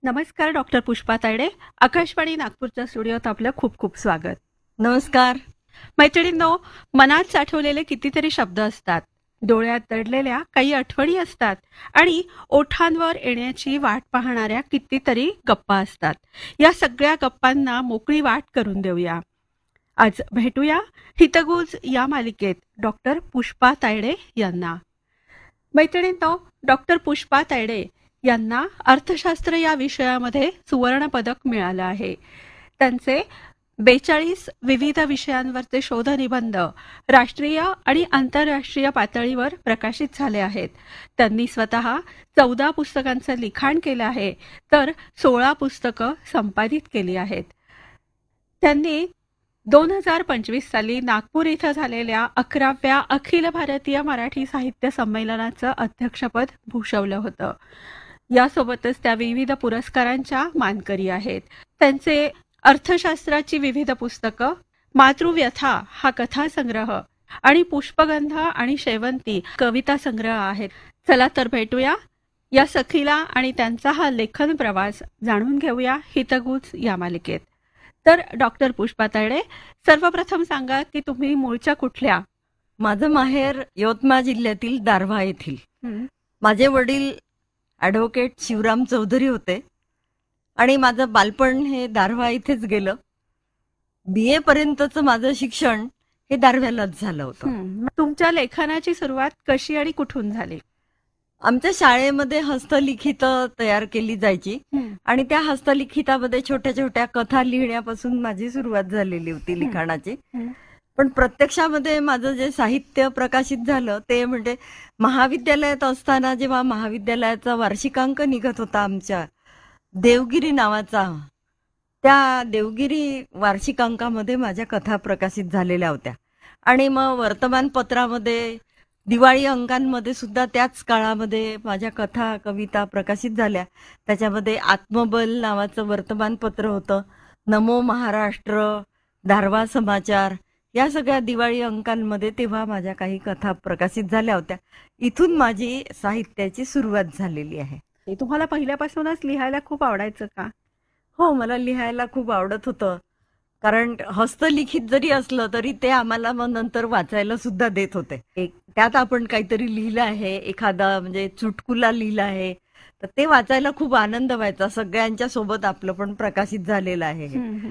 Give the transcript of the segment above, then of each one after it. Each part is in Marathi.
नमस्कार डॉक्टर पुष्पा तायडे. आकाशवाणी नागपूरच्या स्टुडिओत आपलं खूप खूप स्वागत. नमस्कार. मैत्रिणींनो, मनात साठवलेले कितीतरी शब्द असतात, डोळ्यात दडलेल्या काही आठवणी असतात आणि ओठांवर येण्याची वाट पाहणाऱ्या कितीतरी गप्पा असतात. या सगळ्या गप्पांना मोकळी वाट करून देऊया. आज भेटूया हितगुज या मालिकेत डॉक्टर पुष्पा तायडे यांना. मैत्रिणींनो, डॉक्टर पुष्पा तायडे यांना अर्थशास्त्र या विषयामध्ये सुवर्ण पदक मिळालं आहे. त्यांचे 42 विविध विषयांवरचे शोधनिबंध राष्ट्रीय आणि आंतरराष्ट्रीय पातळीवर प्रकाशित झाले आहेत. त्यांनी स्वतः 14 पुस्तकांचं लिखाण केलं आहे, तर 16 पुस्तकं संपादित केली आहेत. त्यांनी 2025 साली नागपूर इथं झालेल्या 11व्या अखिल भारतीय मराठी साहित्य संमेलनाचं अध्यक्षपद भूषवलं होतं. यासोबतच त्या विविध पुरस्कारांच्या मानकरी आहेत. त्यांचे अर्थशास्त्राची विविध पुस्तकं, मातृव्यथा हा कथासंग्रह आणि पुष्पगंध आणि शेवंती कविता संग्रह आहेत. चला तर भेटूया या सखीला आणि त्यांचा हा लेखन प्रवास जाणून घेऊया हितगुज या मालिकेत. तर डॉक्टर पुष्पा तायडे, सर्वप्रथम सांगा की तुम्ही मूळच्या कुठल्या? माझं माहेर यवतमाळ जिल्ह्यातील दारव्हा येथील. माझे वडील ॲडव्होकेट शिवराम चौधरी होते आणि माझं बालपण हे दारव्हा इथेच गेलं. BA पर्यंतचं माझं शिक्षण हे दारव्ह्यालाच झालं होतं. तुमच्या लेखनाची सुरुवात कशी आणि कुठून झाली? आमच्या शाळेमध्ये हस्तलिखित तयार केली जायची आणि त्या हस्तलिखितामध्ये छोट्या छोट्या कथा लिहिण्यापासून माझी सुरुवात झालेली होती लिखाणाची. पण प्रत्यक्षामध्ये माझं जे साहित्य प्रकाशित झालं ते म्हणजे महाविद्यालयात असताना, जेव्हा महाविद्यालयाचा वार्षिकांक निघत होता आमच्या देवगिरी नावाचा, त्या देवगिरी वार्षिकांकामध्ये माझ्या कथा प्रकाशित झालेल्या होत्या. आणि मग वर्तमानपत्रामध्ये दिवाळी अंकांमध्ये सुद्धा त्याच काळामध्ये माझ्या कथा कविता प्रकाशित झाल्या. त्याच्यामध्ये आत्मबल नावाचं वर्तमानपत्र होतं, नमो महाराष्ट्र, दारव्हा समाचार, या सगळ्या दिवाळी अंकांमध्ये तेव्हा माझ्या काही कथा प्रकाशित झाल्या होत्या. इथून माझी साहित्याची सुरुवात झालेली आहे. तुम्हाला पहिल्यापासूनच लिहायला खूप आवडायचं का? हो, मला लिहायला खूप आवडत होतं. कारण हस्तलिखित जरी असलं तरी ते आम्हाला मग नंतर वाचायला सुद्धा देत होते. त्यात आपण काहीतरी लिहिलं आहे, एखादा म्हणजे चुटकुला लिहिला आहे, तर ते वाचायला खूप आनंद व्हायचा. सगळ्यांच्या सोबत आपलं पण प्रकाशित झालेलं आहे.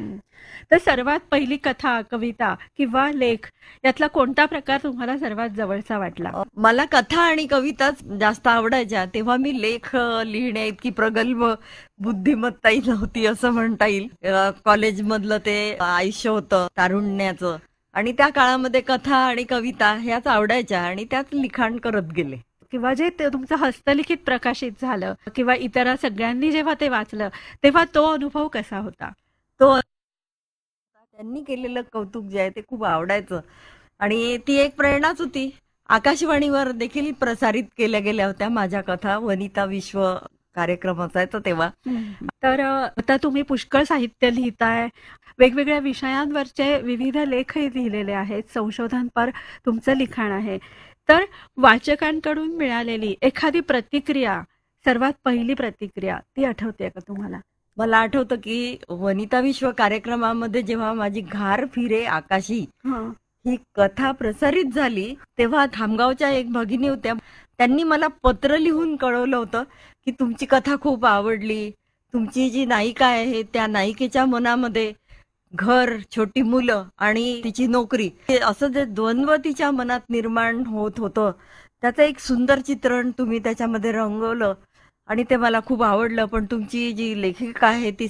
तर सर्वात पहिली कथा, कविता किंवा लेख यातला कोणता प्रकार तुम्हाला सर्वात जवळचा वाटला? मला कथा आणि कविताच जास्त आवडायच्या. तेव्हा मी लेख लिहिण्या इतकी प्रगल्भ बुद्धिमत्ताही नव्हती असं म्हणता येईल. कॉलेजमधलं ते आयुष्य होतं तारुण्याचं आणि त्या काळामध्ये कथा आणि कविता ह्याच आवडायच्या आणि त्याच लिखाण करत गेले. किंवा जे तुमचं हस्तलिखित प्रकाशित झालं किंवा इतर सगळ्यांनी जेव्हा ते वाचलं तेव्हा तो अनुभव कसा होता? तो त्यांनी केलेलं कौतुक जे आहे ते खूप आवडायचं आणि ती एक प्रेरणाच होती. आकाशवाणीवर देखील प्रसारित केल्या गेल्या होत्या माझ्या कथा. वनिता विश्व कार्यक्रम असायचा तेव्हा. तर आता तुम्ही पुष्कळ साहित्य लिहिताय, वेगवेगळ्या विषयांवरचे विविध लेखही लिहिलेले आहेत, संशोधनपर तुमचं लिखाण आहे. तर वाचकांकडून मिळालेली एखादी प्रतिक्रिया, सर्वात पहिली प्रतिक्रिया ती आठवते का तुम्हाला? मला आठवतं की वनिता विश्व कार्यक्रमामध्ये जेव्हा माझी घार फिरे आकाशी ही कथा प्रसारित झाली तेव्हा खामगावच्या एक भगिनी होत्या, त्यांनी मला पत्र लिहून कळवलं होतं की तुमची कथा खूप आवडली. तुमची जी नायिका आहे त्या नायिकेच्या मनामध्ये घर, छोटी मुलं आणि तिची नोकरी, असं जे द्वंद्व तिच्या मनात निर्माण होत होतं त्याचं एक सुंदर चित्रण तुम्ही त्याच्यामध्ये रंगवलं आणि ते मला खूप आवडलं. पण तुमची जी लेखिका आहे ती